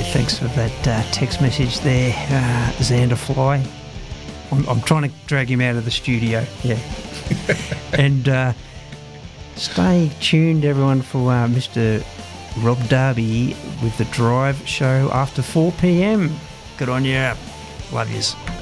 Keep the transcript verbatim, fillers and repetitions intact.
thanks for that uh, text message there, uh, Xander Fly. I'm, I'm trying to drag him out of the studio, yeah. And uh, stay tuned, everyone, for uh, Mister Rob Darby with the Drive Show after four p.m. Good on you. Love yous.